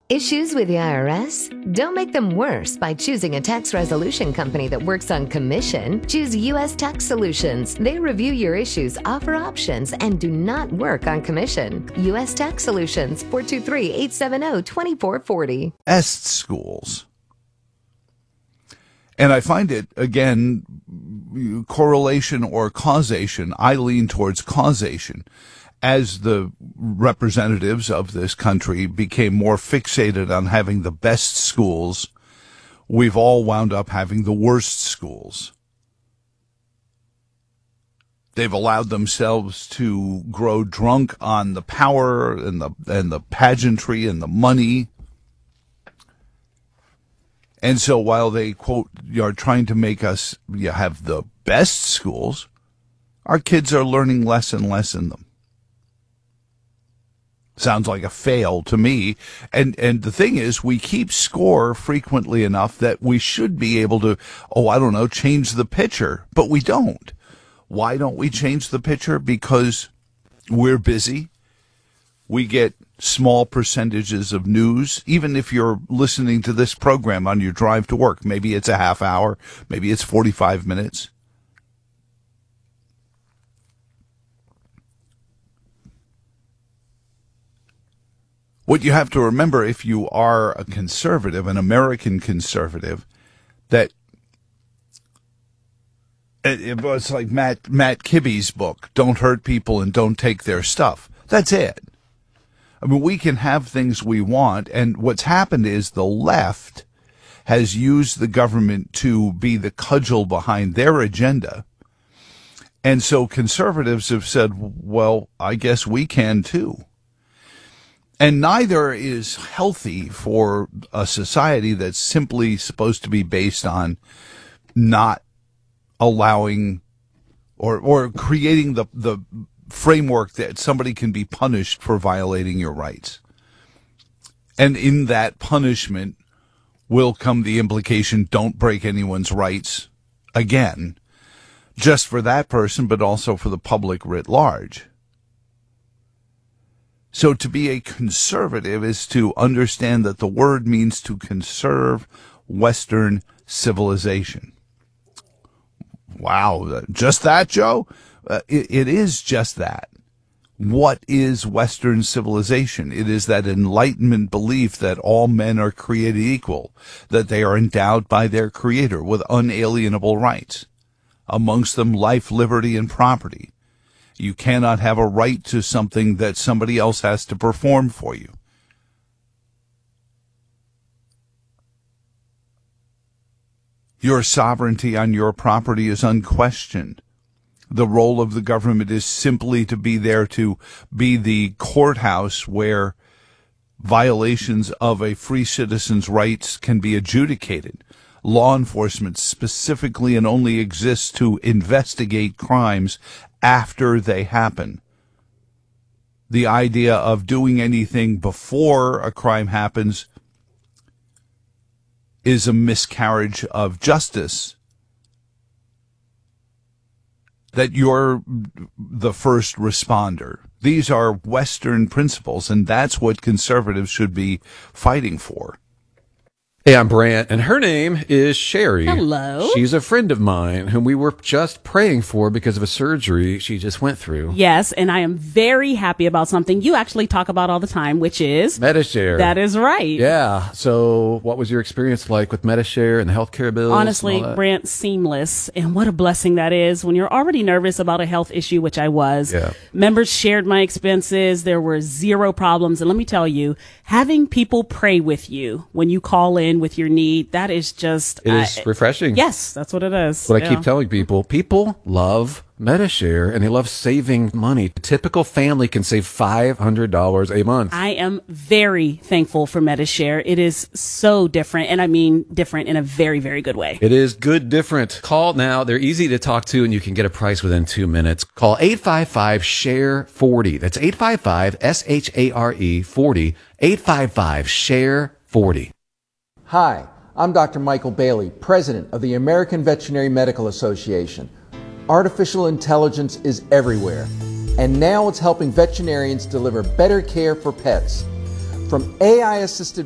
Issues with the IRS? Don't make them worse by choosing a tax resolution company that works on commission. Choose U.S. Tax Solutions. They review your issues, offer options, and do not work on commission. U.S. Tax Solutions, 423-870-2440. Est schools. And I find it, again, correlation or causation. I lean towards causation. As the representatives of this country became more fixated on having the best schools, we've all wound up having the worst schools. They've allowed themselves to grow drunk on the power and the pageantry and the money. And so while they, quote, are trying to make us have the best schools, our kids are learning less and less in them. Sounds like a fail to me. And the thing is, we keep score frequently enough that we should be able to, change the pitcher, but we don't. Why don't we change the pitcher? Because we're busy. We get small percentages of news. Even if you're listening to this program on your drive to work, maybe it's a half hour, maybe it's 45 minutes. What you have to remember, if you are a conservative, an American conservative, that it was like Matt Kibbe's book, Don't Hurt People and Don't Take Their Stuff. That's it. I mean, we can have things we want, and what's happened is the left has used the government to be the cudgel behind their agenda. And so conservatives have said, well, I guess we can too. And neither is healthy for a society that's simply supposed to be based on not allowing or creating the framework that somebody can be punished for violating your rights. And in that punishment will come the implication, don't break anyone's rights again, just for that person, but also for the public writ large. So to be a conservative is to understand that the word means to conserve Western civilization. Wow, just that, Joe? It is just that. What is Western civilization? It is that Enlightenment belief that all men are created equal, that they are endowed by their Creator with unalienable rights, amongst them life, liberty, and property. You cannot have a right to something that somebody else has to perform for you. Your sovereignty on your property is unquestioned. The role of the government is simply to be there to be the courthouse where violations of a free citizen's rights can be adjudicated. Law enforcement specifically and only exists to investigate crimes after they happen. The idea of doing anything before a crime happens is a miscarriage of justice. That you're the first responder. These are Western principles, and that's what conservatives should be fighting for. Hey, I'm Brant, and her name is Sherry. Hello. She's a friend of mine whom we were just praying for because of a surgery she just went through. Yes, and I am very happy about something you actually talk about all the time, which is Medi-Share. That is right. Yeah. So what was your experience like with Medi-Share and the healthcare bills? Honestly, Brant, seamless. And what a blessing that is when you're already nervous about a health issue, which I was. Yeah. Members shared my expenses. There were zero problems. And let me tell you, having people pray with you when you call in with your need, that is just... It is refreshing. Yes, that's what it is. What I keep telling people, people love Medi-Share and they love saving money. A typical family can save $500 a month. I am very thankful for Medi-Share. It is so different, and I mean different in a very, very good way. It is good different. Call now. They're easy to talk to, and you can get a price within 2 minutes. Call 855-SHARE-40. That's 855-SHARE-40. 855-SHARE-40. Hi, I'm Dr. Michael Bailey, President of the American Veterinary Medical Association. Artificial intelligence is everywhere, and now it's helping veterinarians deliver better care for pets. From AI-assisted